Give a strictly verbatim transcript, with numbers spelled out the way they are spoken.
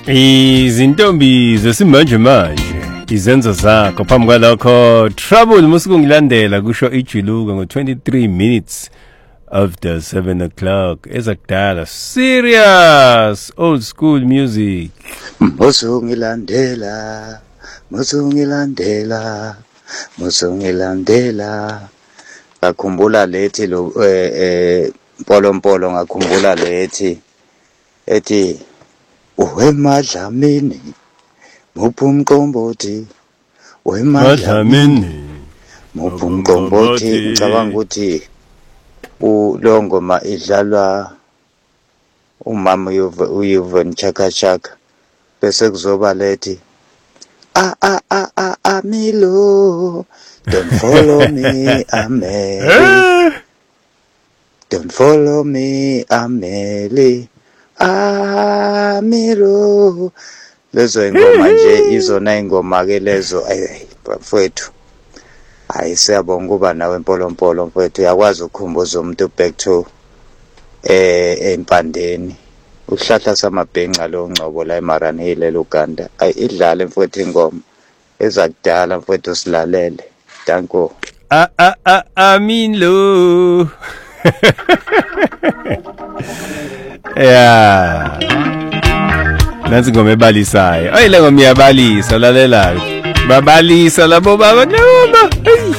Izintombi zesimanje manje izenzo zakho phambi kwalokho Trouble musukungilandela kusho ijiluka ngo twenty-three minutes after seven o'clock ezakudala serious old school music musungilandela musungilandela musungilandela ngakhumbula lethi lo eh eh Mpolo Mpolo ngakhumbula lethi ethi uwemadlamini muphu umqombothi Madlamini muphu umqombothi ngicabanga ukuthi lo ngoma idlalwa umama uYuvan Chaka Chaka bese kuzoba lethi ah ah ah ah Amilo don't follow me Ameli don't follow me Ameli Amiro lezo ingoma nje izona ingoma ke lezo ayi bafethu hayi siyabonga kuba nawe Mpolo Mpolo mfethu uyakwazi ukukhumbuza umuntu back to eh empandeni uhlahla samabhenca lo ngcobo la eMarani Hill eUganda ayi idlale mfethu ingoma ezakudala mfethu silalele danko ah ah ah Amilo yeah nansi ngoma ebalisayo ayile ngoma iyabalisa lalela babalisa labo baba noma